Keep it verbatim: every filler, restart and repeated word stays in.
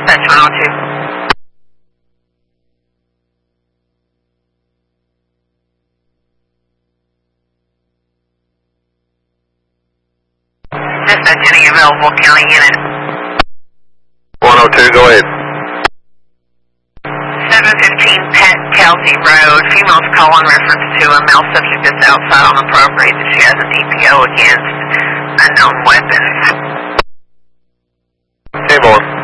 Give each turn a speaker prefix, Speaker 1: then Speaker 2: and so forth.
Speaker 1: Dispatch one oh two. Dispatch any available county unit.
Speaker 2: one oh two, go ahead.
Speaker 1: seven fifteen Pet Kelsey Road. Female's call in reference to a male subject that's outside on the property that she has an E P O against unknown weapons.
Speaker 2: Hey, more.